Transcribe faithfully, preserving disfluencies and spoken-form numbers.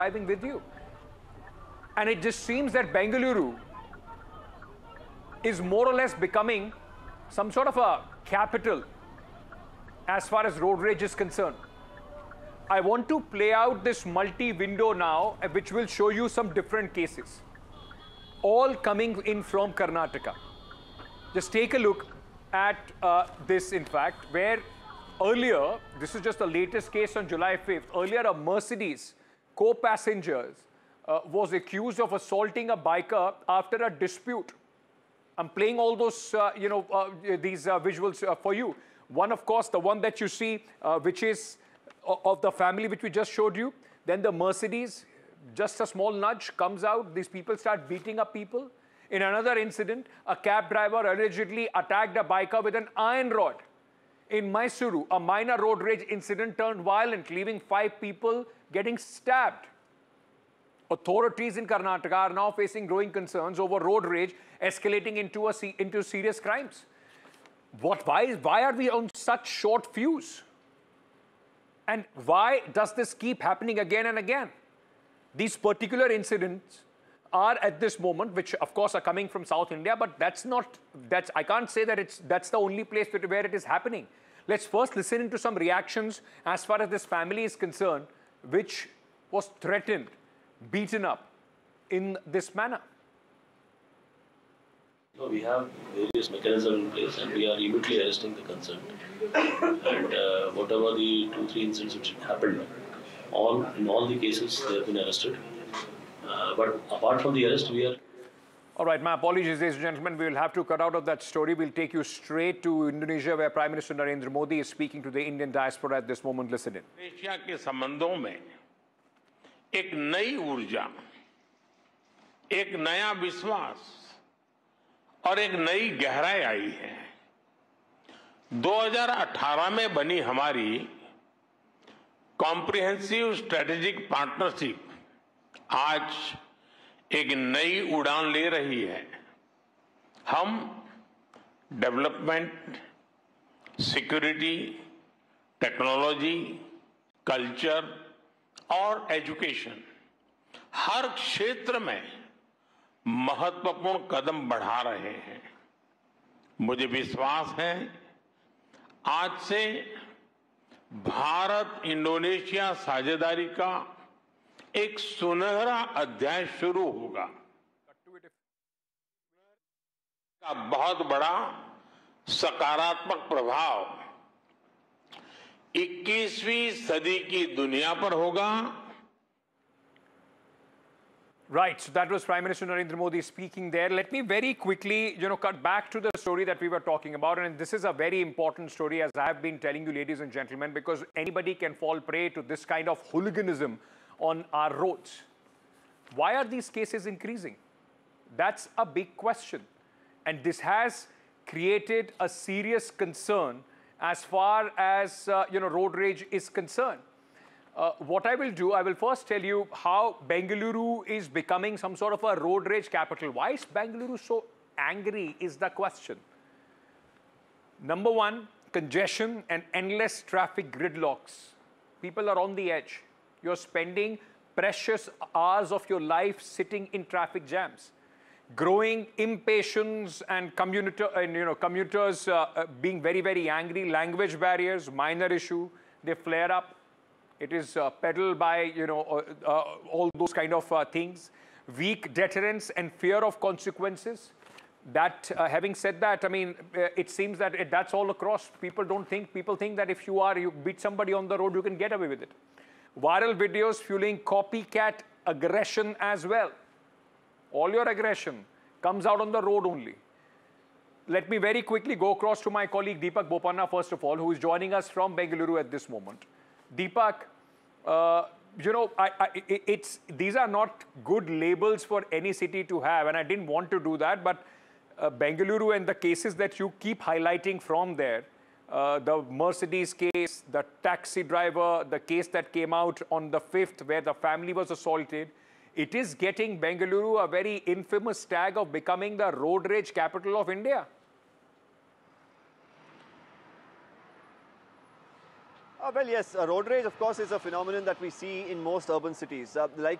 driving with you. And it just seems that Bengaluru is more or less becoming some sort of a capital as far as road rage is concerned. I want to play out this multi-window now, which will show you some different cases, all coming in from Karnataka. Just take a look at uh, this, in fact, where earlier, this is just the latest case on July fifth, earlier a Mercedes co-passenger uh, was accused of assaulting a biker after a dispute. I'm playing all those, uh, you know, uh, these uh, visuals uh, for you. One, of course, the one that you see, uh, which is of the family which we just showed you. Then the Mercedes, just a small nudge, comes out. These people start beating up people. In another incident, a cab driver allegedly attacked a biker with an iron rod. In Mysuru, a minor road rage incident turned violent, leaving five people getting stabbed. Authorities in Karnataka are now facing growing concerns over road rage escalating into, a, into serious crimes. What, why, why are we on such short fuse? And why does this keep happening again and again? These particular incidents are at this moment, which of course are coming from South India, but that's not, that's, I can't say that it's, that's the only place where it is happening. Let's first listen into some reactions as far as this family is concerned, which was threatened, beaten up in this manner. No, we have various mechanisms in place and we are immediately arresting the concerned. And uh, whatever the two, three incidents which happened, all, in all the cases they have been arrested. Uh, but apart from the arrest, we are... All right, my apologies, ladies and gentlemen. We will have to cut out of that story. We'll take you straight to Indonesia, where Prime Minister Narendra Modi is speaking to the Indian diaspora at this moment. Listen in. Asia के संबंधों में एक नई ऊर्जा, एक नया विश्वास और एक नई गहराई आई है। दो हज़ार अठारह में बनी हमारी कॉम्प्रिहेंसिव स्ट्रेटेजिक पार्टनरशिप आज एक नई उड़ान ले रही है। हम डेवलपमेंट, सिक्योरिटी, टेक्नोलॉजी, कल्चर और एजुकेशन हर क्षेत्र में महत्वपूर्ण कदम बढ़ा रहे हैं। मुझे विश्वास है आज से भारत इंडोनेशिया साझेदारी का एक सुनहरा अध्याय शुरू होगा। का बहुत बड़ा सकारात्मक प्रभाव इक्कीसवीं सदी की दुनिया पर होगा। Right, so that was Prime Minister Narendra Modi speaking there. Let me very quickly, you know, cut back to the story that we were talking about. And this is a very important story, as I have been telling you, ladies and gentlemen, because anybody can fall prey to this kind of hooliganism on our roads. Why are these cases increasing? That's a big question. And this has created a serious concern as far as, uh, you know, road rage is concerned. Uh, what I will do, I will first tell you how Bengaluru is becoming some sort of a road rage capital. Why is Bengaluru so angry is the question. Number one, congestion and endless traffic gridlocks. People are on the edge. You're spending precious hours of your life sitting in traffic jams. Growing impatience and, commuter, and you know, commuters uh, uh, being very, very angry. Language barriers, minor issue, they flare up. It is uh, peddled by, you know, uh, uh, all those kind of uh, things. Weak deterrence and fear of consequences. That, uh, having said that, I mean, uh, it seems that it, that's all across. People don't think, people think that if you are, you beat somebody on the road, you can get away with it. Viral videos fueling copycat aggression as well. All your aggression comes out on the road only. Let me very quickly go across to my colleague Deepak Bopanna, first of all, who is joining us from Bengaluru at this moment. Deepak, uh, you know, I, I, it's, these are not good labels for any city to have, and I didn't want to do that, but uh, Bengaluru and the cases that you keep highlighting from there, uh, the Mercedes case, the taxi driver, the case that came out on the fifth where the family was assaulted, it is getting Bengaluru a very infamous tag of becoming the road rage capital of India. Uh, well, yes, uh, road rage, of course, is a phenomenon that we see in most urban cities. Uh, like